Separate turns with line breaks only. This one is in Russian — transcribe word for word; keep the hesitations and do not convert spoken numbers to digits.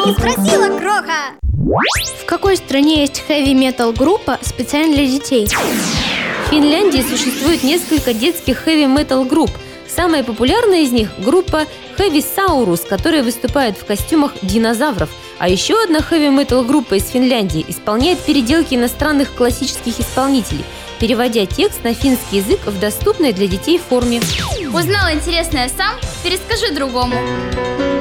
не спросила, Кроха!
В какой стране есть хэви-метал группа специально для детей?
В Финляндии существует несколько детских хэви-метал групп. Самая популярная из них – группа Heavisaurus, которая выступает в костюмах динозавров. А еще одна хэви-метал группа из Финляндии исполняет переделки иностранных классических исполнителей, переводя текст на финский язык в доступной для детей форме.
Узнал интересное сам? Перескажи другому.